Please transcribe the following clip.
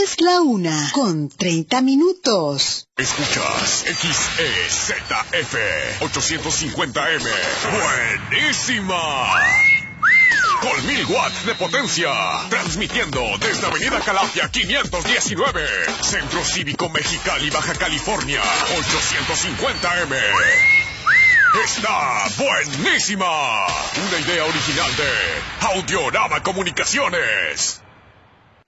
Es la 1:30. Escuchas XEZF 850M. ¡Buenísima! Con 1000 watts de potencia. Transmitiendo desde Avenida Calafia 519. Centro Cívico Mexicali, Baja California. 850M. ¡Está buenísima! Una idea original de Audiorama Comunicaciones.